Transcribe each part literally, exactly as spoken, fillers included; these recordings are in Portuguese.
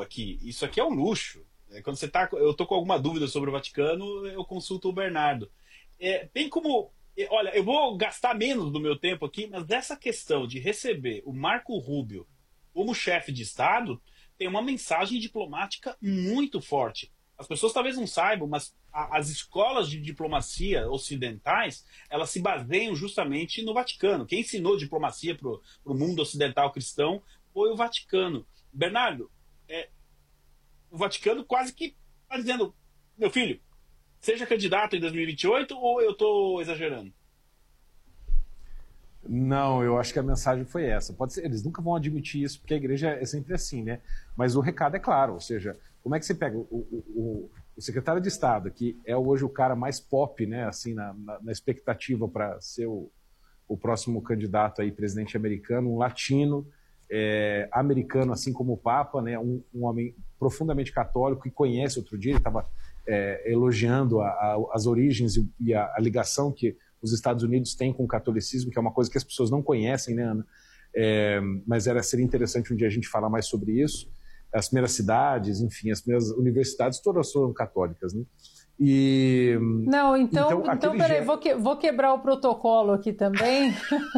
aqui. Isso aqui é um luxo. É, quando você tá, eu tô com alguma dúvida sobre o Vaticano, eu consulto o Bernardo. É, bem como... Olha, eu vou gastar menos do meu tempo aqui, mas dessa questão de receber o Marco Rubio como chefe de Estado, tem uma mensagem diplomática muito forte. As pessoas talvez não saibam, mas a, as escolas de diplomacia ocidentais, elas se baseiam justamente no Vaticano. Quem ensinou diplomacia para o mundo ocidental cristão foi o Vaticano. Bernardo, é, o Vaticano quase que está dizendo, meu filho, seja candidato em dois mil e vinte e oito ou eu estou exagerando? Não, eu acho que a mensagem foi essa. Pode ser, eles nunca vão admitir isso, porque a igreja é sempre assim, né? Mas o recado é claro, ou seja, como é que você pega o, o, o, o secretário de Estado, que é hoje o cara mais pop, né, assim, na, na, na expectativa para ser o, o próximo candidato aí, presidente americano, um latino, é, americano, assim como o Papa, né, um, um homem profundamente católico e conhece. Outro dia ele estava é, elogiando a, a, as origens e, e a, a ligação que os Estados Unidos têm com o catolicismo, que é uma coisa que as pessoas não conhecem, né, Ana? É, mas era, seria interessante um dia a gente falar mais sobre isso. As primeiras cidades, enfim, as primeiras universidades todas foram católicas, né? E, não, então, então, então peraí, ge... vou, que, vou quebrar o protocolo aqui também.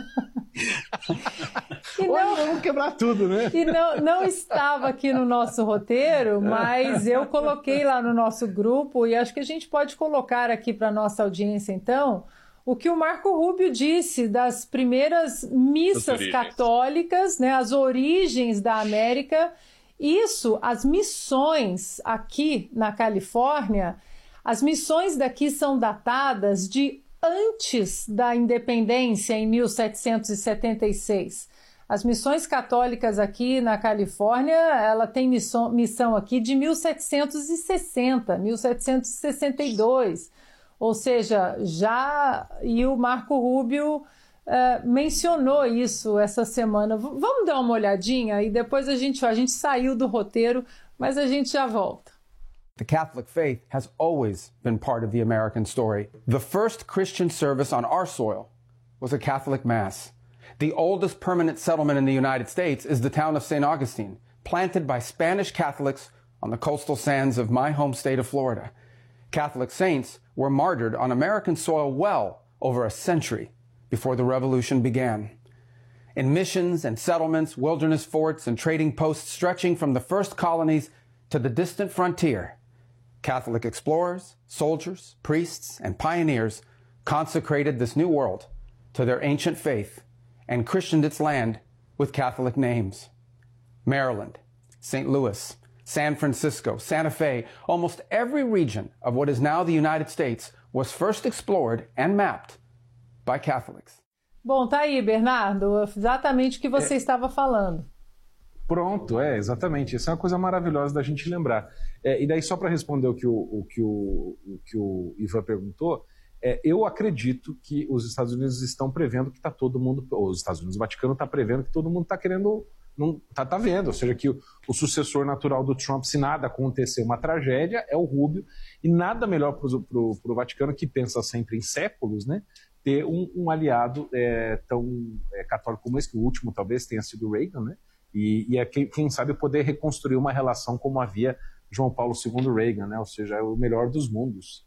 E não, vamos quebrar tudo, né? E não, não estava aqui no nosso roteiro, mas eu coloquei lá no nosso grupo, e acho que a gente pode colocar aqui para a nossa audiência, então, o que o Marco Rubio disse das primeiras missas católicas, né, as origens da América. Isso, as missões aqui na Califórnia, as missões daqui são datadas de antes da independência, em mil setecentos e setenta e seis. As missões católicas aqui na Califórnia, ela tem missão, missão aqui de mil setecentos e sessenta, mil setecentos e sessenta e dois. Ou seja, já... E o Marco Rubio uh, mencionou isso essa semana. V- vamos dar uma olhadinha e depois a gente... A gente saiu do roteiro, mas a gente já volta. The Catholic faith has always been part of the American story. The first Christian service on our soil was a Catholic Mass. The oldest permanent settlement in the United States is the town of Saint Augustine, planted by Spanish Catholics on the coastal sands of my home state of Florida. Catholic saints were martyred on American soil well over a century before the Revolution began. In missions and settlements, wilderness forts, and trading posts stretching from the first colonies to the distant frontier, Catholic explorers, soldiers, priests, and pioneers consecrated this new world to their ancient faith and christened its land with Catholic names. Maryland, Saint Louis, San Francisco, Santa Fe, almost every region of what is now the United States was first explored and mapped by Catholics. Bom, tá aí, Bernardo, exatamente o que você é. estava falando. Pronto, é, exatamente. Isso é uma coisa maravilhosa da gente lembrar. É, e daí, só para responder o que o, o, que o, o que o Ivan perguntou, é, eu acredito que os Estados Unidos estão prevendo que está todo mundo, os Estados Unidos, o Vaticano está prevendo que todo mundo está querendo, não está tá vendo, ou seja, que o, o sucessor natural do Trump, se nada acontecer, uma tragédia, é o Rubio, e nada melhor para o Vaticano, que pensa sempre em séculos, né, ter um, um aliado é, tão é, católico como esse, que o último talvez tenha sido o Reagan, né, e, e é, quem, quem sabe poder reconstruir uma relação como havia João Paulo segundo Reagan, né, ou seja, é o melhor dos mundos.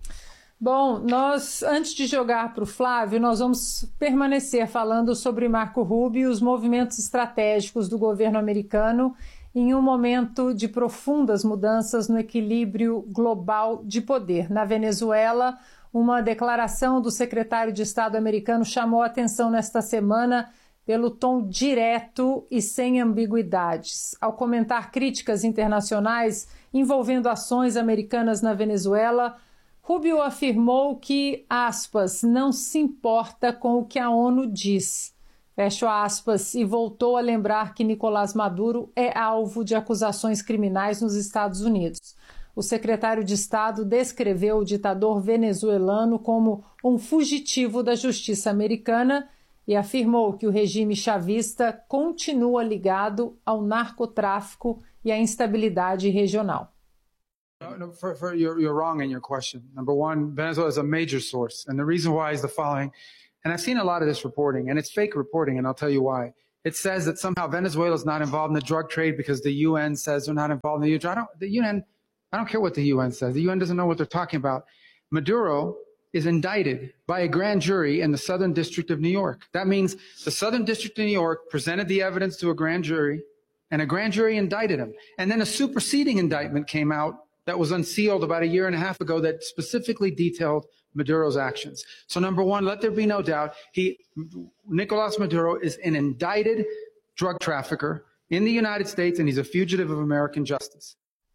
Bom, nós, antes de jogar para o Flávio, nós vamos permanecer falando sobre Marco Rubio e os movimentos estratégicos do governo americano em um momento de profundas mudanças no equilíbrio global de poder. Na Venezuela, uma declaração do secretário de Estado americano chamou a atenção nesta semana pelo tom direto e sem ambiguidades. Ao comentar críticas internacionais envolvendo ações americanas na Venezuela, Rubio afirmou que, aspas, não se importa com o que a ONU diz, fecho aspas, e voltou a lembrar que Nicolás Maduro é alvo de acusações criminais nos Estados Unidos. O secretário de Estado descreveu o ditador venezuelano como um fugitivo da justiça americana e afirmou que o regime chavista continua ligado ao narcotráfico e à instabilidade regional. No, no, for, for, you're, you're wrong in your question. Number one, Venezuela is a major source, and the reason why is the following, and I've seen a lot of this reporting, and it's fake reporting, and I'll tell you why. it says that somehow Venezuela is not involved in the drug trade because the U N says they're not involved in the I don't, the U N, I don't care what the U N says. The U N doesn't know what they're talking about. Maduro is indicted by a grand jury in the Southern District of New York. That means the Southern District of New York presented the evidence to a grand jury, and a grand jury indicted him. And then a superseding indictment came out that was unsealed about a year and a half ago that specifically detailed Maduro's actions. So number one, let there be no doubt, he, Nicolas Maduro is an indicted drug trafficker in the United States, and he's a fugitive of American justice.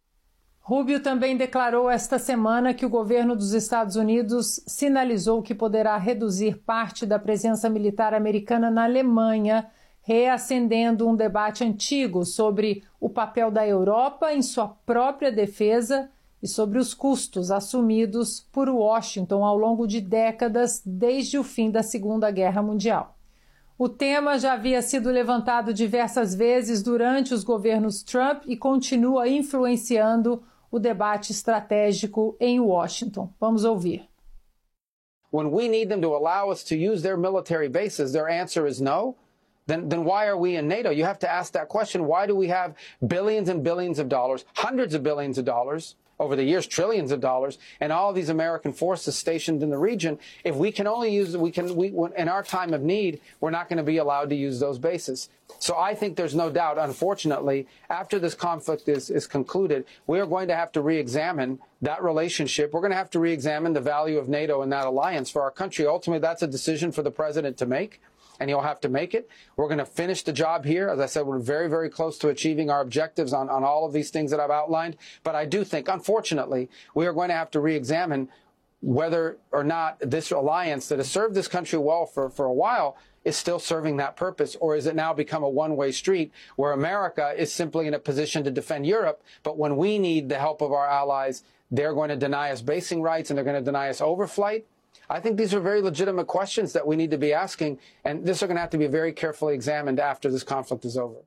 Rubio também declarou esta semana que o governo dos Estados Unidos sinalizou que poderá reduzir parte da presença militar americana na Alemanha, reacendendo um debate antigo sobre o papel da Europa em sua própria defesa e sobre os custos assumidos por Washington ao longo de décadas desde o fim da Segunda Guerra Mundial. O tema já havia sido levantado diversas vezes durante os governos Trump e continua influenciando o debate estratégico em Washington. Vamos ouvir. When we need them to allow us to use their military bases, their answer is no. Then, then why are we in NATO? You have to ask that question. Why do we have billions and billions of dollars, hundreds of billions of dollars, over the years, trillions of dollars, and all of these American forces stationed in the region? If we can only use, we can, we, in our time of need, we're not going to be allowed to use those bases. So I think there's no doubt, unfortunately, after this conflict is, is concluded, we are going to have to re-examine that relationship. We're going to have to re-examine the value of NATO and that alliance for our country. Ultimately, that's a decision for the president to make, and he'll have to make it. We're going to finish the job here. As I said, we're very, very close to achieving our objectives on, on all of these things that I've outlined. But I do think, unfortunately, we are going to have to re-examine whether or not this alliance that has served this country well for, for a while is still serving that purpose, or is it now become a one-way street where America is simply in a position to defend Europe, but when we need the help of our allies, they're going to deny us basing rights and they're going to deny us overflight? I think these are very legitimate questions that we need to be asking, and this are going to have to be very carefully examined after this conflict is over.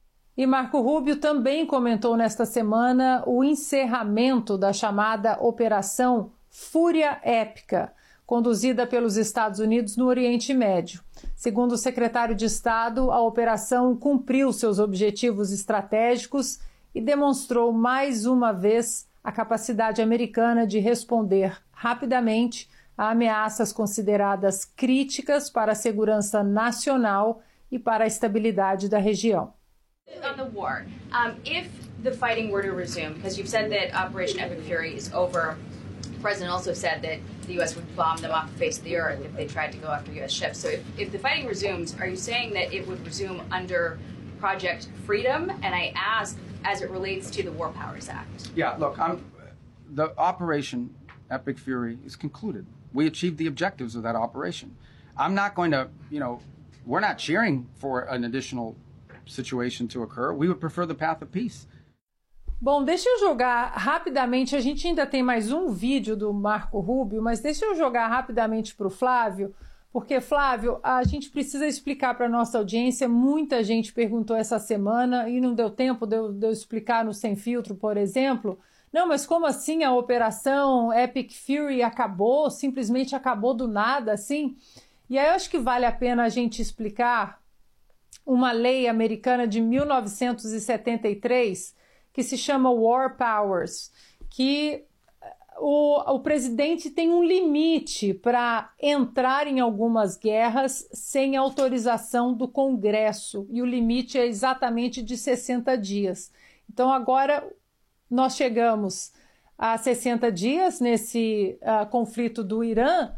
E Marco Rubio também comentou nesta semana o encerramento da chamada Operação Fúria Épica, conduzida pelos Estados Unidos no Oriente Médio. Segundo o secretário de Estado, a operação cumpriu seus objetivos estratégicos e demonstrou mais uma vez a capacidade americana de responder rapidamente a ameaças consideradas críticas para a segurança nacional e para a estabilidade da região. On the war, um, if the fighting were to resume, because you've said that Operation Epic Fury is over, the president also said that the U S would bomb them off the face of the earth if they tried to go after U S ships. So if, if the fighting resumes, are you saying that it would resume under Project Freedom? And I ask, as it relates to the War Powers Act. Yeah, look, I'm, the Operation Epic Fury is concluded. We achieved the objectives of that operation. I'm not going to, you know, we're not cheering for an additional situation to occur. We would prefer the path of peace. Bom, deixa eu jogar rapidamente, a gente ainda tem mais um vídeo do Marco Rubio, mas deixa eu jogar rapidamente para o Flávio, porque, Flávio, a gente precisa explicar para a nossa audiência, muita gente perguntou essa semana e não deu tempo de eu, de eu explicar no Sem Filtro, por exemplo. Não, mas como assim a Operação Epic Fury acabou, simplesmente acabou do nada, assim? E aí eu acho que vale a pena a gente explicar uma lei americana de mil novecentos e setenta e três que se chama War Powers, que o, o presidente tem um limite para entrar em algumas guerras sem autorização do Congresso, e o limite é exatamente de sessenta dias. Então agora nós chegamos a sessenta dias nesse uh, conflito do Irã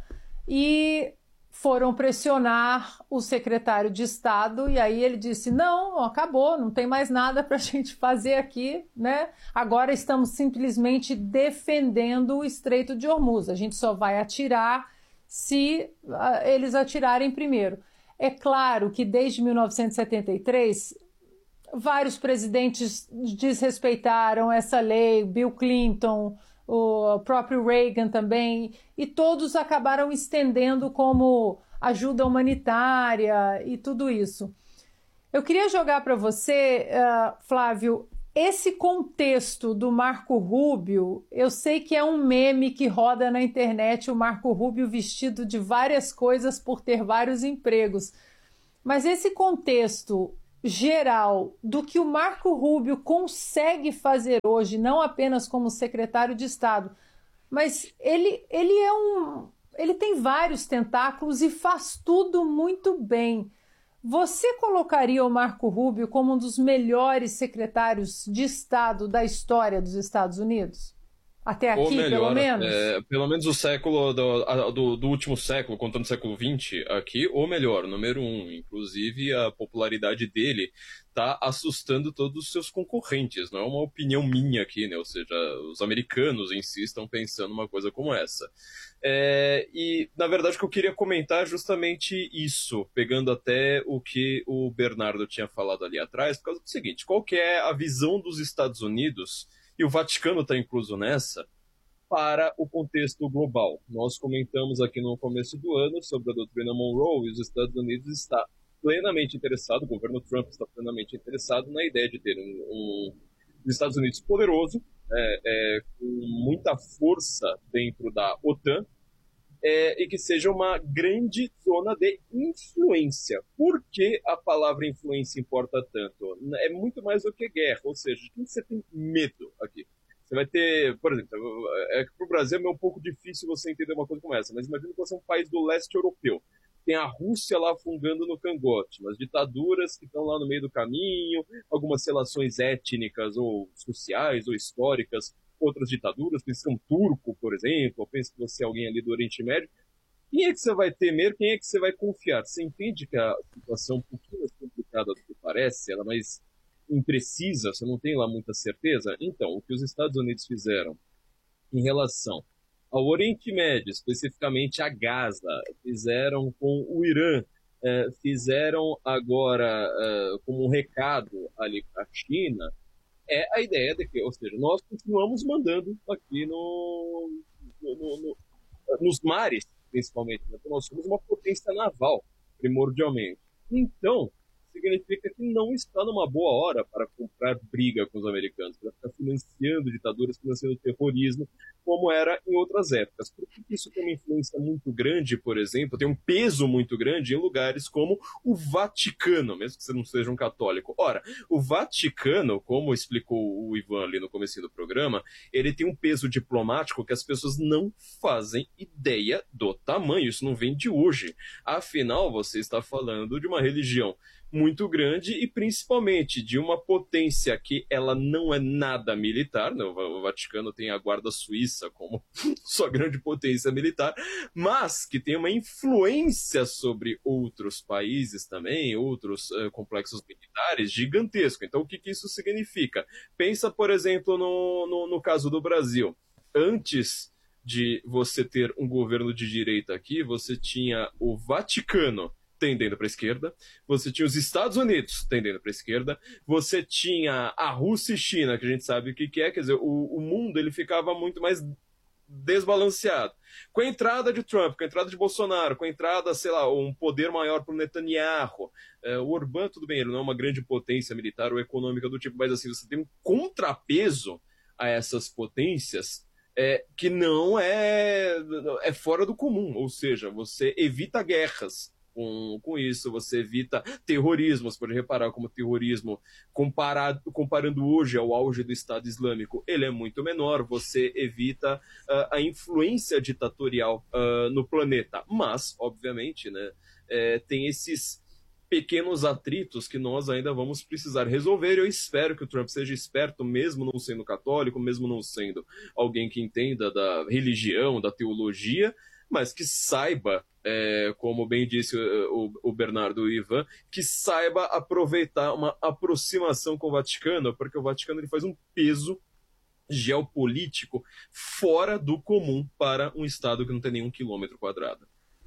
e foram pressionar o secretário de Estado e aí ele disse, não, acabou, não tem mais nada para a gente fazer aqui, né? Agora estamos simplesmente defendendo o Estreito de Hormuz, a gente só vai atirar se uh, eles atirarem primeiro. É claro que desde mil novecentos e setenta e três... vários presidentes desrespeitaram essa lei, Bill Clinton, o próprio Reagan também, e todos acabaram estendendo como ajuda humanitária e tudo isso. Eu queria jogar para você, uh, Flávio, esse contexto do Marco Rubio. Eu sei que é um meme que roda na internet, o Marco Rubio vestido de várias coisas por ter vários empregos. Mas esse contexto geral do que o Marco Rubio consegue fazer hoje, não apenas como secretário de Estado, mas ele, ele é um... ele tem vários tentáculos e faz tudo muito bem. Você colocaria o Marco Rubio como um dos melhores secretários de Estado da história dos Estados Unidos? Até aqui, melhor, pelo menos? É, pelo menos o século do, do, do último século, contando o século vinte, aqui, ou melhor, número um. Inclusive, a popularidade dele está assustando todos os seus concorrentes. Não é uma opinião minha aqui, né? Ou seja, os americanos em si estão pensando uma coisa como essa. É, e, na verdade, o que eu queria comentar é justamente isso, pegando até o que o Bernardo tinha falado ali atrás, por causa do seguinte: qual que é a visão dos Estados Unidos, e o Vaticano está incluso nessa, para o contexto global? Nós comentamos aqui no começo do ano sobre a doutrina Monroe, e os Estados Unidos está plenamente interessado, o governo Trump está plenamente interessado na ideia de ter um, um os Estados Unidos poderoso, é, é, com muita força dentro da OTAN, é, e que seja uma grande zona de influência. Por que a palavra influência importa tanto? É muito mais do que guerra, ou seja, de quem você tem medo aqui? Você vai ter, por exemplo, é que para o Brasil é um pouco difícil você entender uma coisa como essa, mas imagina que você é um país do leste europeu. Tem a Rússia lá afundando no cangote, mas ditaduras que estão lá no meio do caminho, algumas relações étnicas ou sociais ou históricas, outras ditaduras, pensa que é um turco, por exemplo, pensa que você é alguém ali do Oriente Médio. Quem é que você vai temer? Quem é que você vai confiar? Você entende que a situação é um pouquinho mais complicada do que parece, ela é mais imprecisa, você não tem lá muita certeza? Então, o que os Estados Unidos fizeram em relação ao Oriente Médio, especificamente a Gaza, fizeram com o Irã, eh, fizeram agora eh, como um recado ali para a China, é a ideia de que, ou seja, nós continuamos mandando aqui no, no, no, no, nos mares, principalmente, né? Nós somos uma potência naval, primordialmente. Então, significa que não está numa boa hora para comprar briga com os americanos, para ficar financiando ditaduras, financiando terrorismo, como era em outras épocas. Por que isso tem uma influência muito grande, por exemplo, tem um peso muito grande em lugares como o Vaticano, mesmo que você não seja um católico. Ora, o Vaticano, como explicou o Ivan ali no começo do programa, ele tem um peso diplomático que as pessoas não fazem ideia do tamanho. Isso não vem de hoje. Afinal, você está falando de uma religião muito grande e principalmente de uma potência que ela não é nada militar, né? O Vaticano tem a guarda suíça como sua grande potência militar, mas que tem uma influência sobre outros países também, outros uh, complexos militares gigantesco. Então o que, que isso significa? Pensa, por exemplo, no, no, no caso do Brasil. Antes de você ter um governo de direita aqui, você tinha o Vaticano tendendo para a esquerda, você tinha os Estados Unidos tendendo para a esquerda, você tinha a Rússia e China, que a gente sabe o que, que é, quer dizer, o, o mundo ele ficava muito mais desbalanceado. Com a entrada de Trump, com a entrada de Bolsonaro, com a entrada, sei lá, um poder maior para o Netanyahu, é, o Orbán, tudo bem, ele não é uma grande potência militar ou econômica do tipo, mas assim, você tem um contrapeso a essas potências é, que não é, é fora do comum, ou seja, você evita guerras. Com, com isso, você evita terrorismo. Você pode reparar como o terrorismo, comparado, comparando hoje ao auge do Estado Islâmico, ele é muito menor. Você evita uh, a influência ditatorial uh, no planeta. Mas, obviamente, né, é, tem esses pequenos atritos que nós ainda vamos precisar resolver. Eu espero que o Trump seja esperto, mesmo não sendo católico, mesmo não sendo alguém que entenda da religião, da teologia, mas que saiba, é, como bem disse o, o Bernardo e o Ivan, que saiba aproveitar uma aproximação com o Vaticano, porque o Vaticano ele faz um peso geopolítico fora do comum para um Estado que não tem nenhum quilômetro quadrado.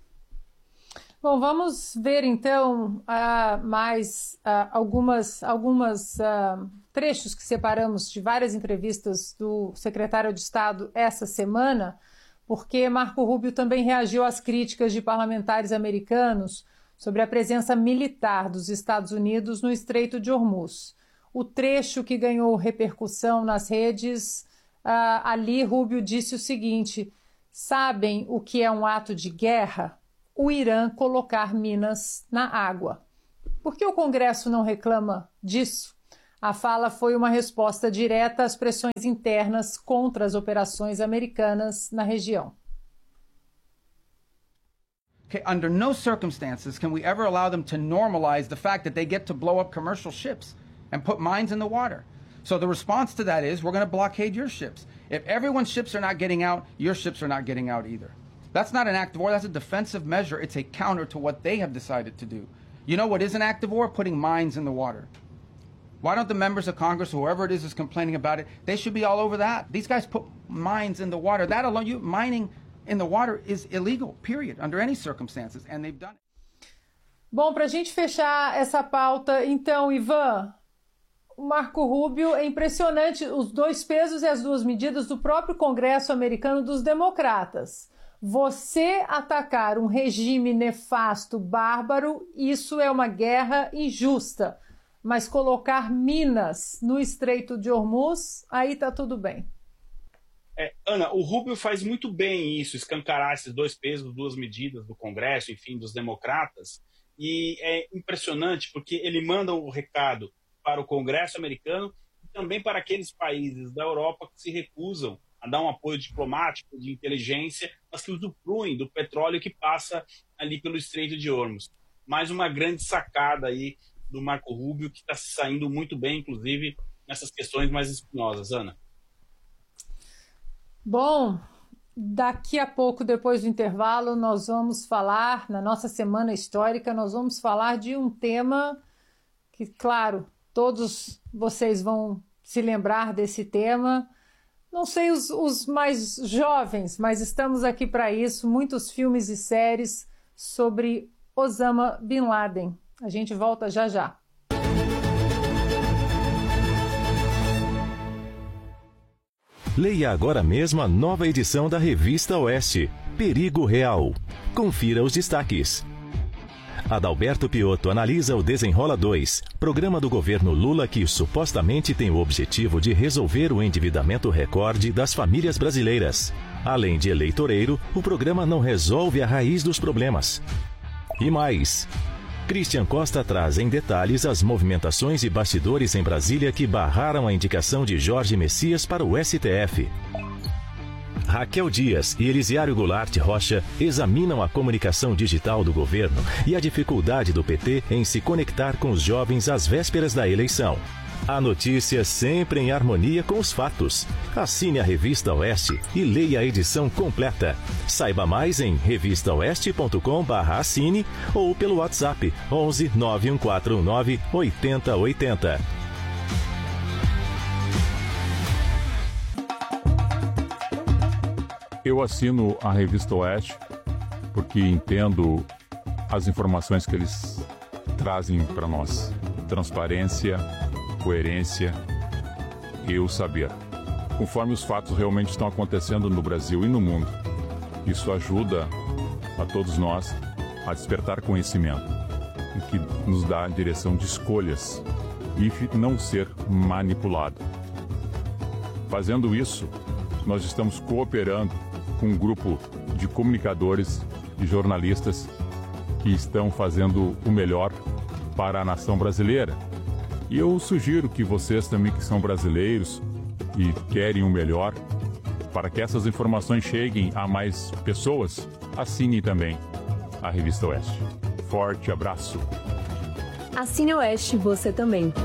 Bom, vamos ver então uh, mais uh, algumas, algumas uh, trechos que separamos de várias entrevistas do secretário de Estado essa semana, porque Marco Rubio também reagiu às críticas de parlamentares americanos sobre a presença militar dos Estados Unidos no Estreito de Hormuz. O trecho que ganhou repercussão nas redes, uh, ali Rubio disse o seguinte: sabem o que é um ato de guerra? O Irã colocar minas na água. Por que o Congresso não reclama disso? A fala foi uma resposta direta às pressões internas contra as operações americanas na região. Okay, under no circumstances can we ever allow them to normalize the fact that they get to blow up commercial ships and put mines in the water. So the response to that is we're going to blockade your ships. If everyone's ships are not getting out, your ships are not getting out either. That's not an act of war, that's a defensive measure. It's a counter to what they have decided to do. You know what is an act of war? Putting mines in the water. Why don't the members of Congress, whoever it is is complaining about it, they should be all over that. These guys put mines in the water. That alone, you mining in the water is illegal, period, under any circumstances, and they've done it. Bom, para a gente fechar essa pauta, então, Ivan, o Marco Rubio, é impressionante os dois pesos e as duas medidas do próprio Congresso americano dos democratas. Você atacar um regime nefasto, bárbaro, isso é uma guerra injusta. Mas colocar minas no Estreito de Hormuz, aí tá tudo bem. É, Ana, o Rubio faz muito bem isso, escancarar esses dois pesos, duas medidas do Congresso, enfim, dos democratas. E é impressionante porque ele manda o recado para o Congresso americano e também para aqueles países da Europa que se recusam a dar um apoio diplomático, de inteligência, mas que usufruem do petróleo que passa ali pelo Estreito de Hormuz. Mais uma grande sacada aí do Marco Rubio, que está se saindo muito bem, inclusive, nessas questões mais espinosas. Ana? Bom, daqui a pouco, depois do intervalo, nós vamos falar, na nossa Semana Histórica, nós vamos falar de um tema que, claro, todos vocês vão se lembrar desse tema. Não sei os, os mais jovens, mas estamos aqui para isso. Muitos filmes e séries sobre Osama Bin Laden. A gente volta já já. Leia agora mesmo a nova edição da Revista Oeste, Perigo Real. Confira os destaques. Adalberto Piotto analisa o Desenrola dois, programa do governo Lula que supostamente tem o objetivo de resolver o endividamento recorde das famílias brasileiras. Além de eleitoreiro, o programa não resolve a raiz dos problemas. E mais, Christian Costa traz em detalhes as movimentações e bastidores em Brasília que barraram a indicação de Jorge Messias para o S T F. Raquel Dias e Elisiário Goulart Rocha examinam a comunicação digital do governo e a dificuldade do P T em se conectar com os jovens às vésperas da eleição. A notícia sempre em harmonia com os fatos. Assine a Revista Oeste e leia a edição completa. Saiba mais em revista oeste ponto com barra assine ou pelo WhatsApp onze nove um quatro nove oito zero oito zero. Eu assino a Revista Oeste porque entendo as informações que eles trazem para nós. Transparência, coerência e o saber. Conforme os fatos realmente estão acontecendo no Brasil e no mundo. Isso ajuda a todos nós a despertar conhecimento, o que nos dá a direção de escolhas e não ser manipulado. Fazendo isso, nós estamos cooperando com um grupo de comunicadores e jornalistas que estão fazendo o melhor para a nação brasileira. E eu sugiro que vocês também que são brasileiros e querem o melhor, para que essas informações cheguem a mais pessoas, assinem também a Revista Oeste. Forte abraço. Assine Oeste, você também.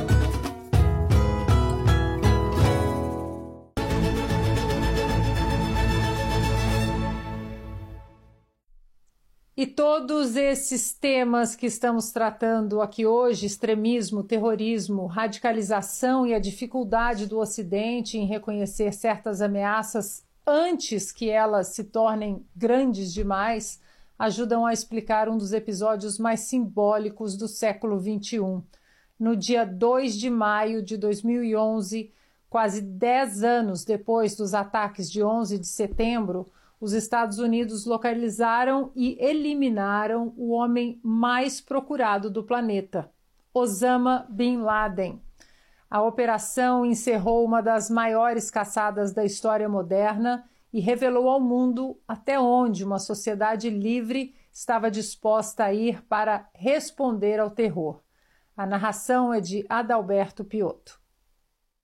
E todos esses temas que estamos tratando aqui hoje, extremismo, terrorismo, radicalização e a dificuldade do Ocidente em reconhecer certas ameaças antes que elas se tornem grandes demais, ajudam a explicar um dos episódios mais simbólicos do século vinte e um. No dia dois de maio de dois mil e onze, quase dez anos depois dos ataques de onze de setembro, os Estados Unidos localizaram e eliminaram o homem mais procurado do planeta, Osama Bin Laden. A operação encerrou uma das maiores caçadas da história moderna e revelou ao mundo até onde uma sociedade livre estava disposta a ir para responder ao terror. A narração é de Adalberto Piotto.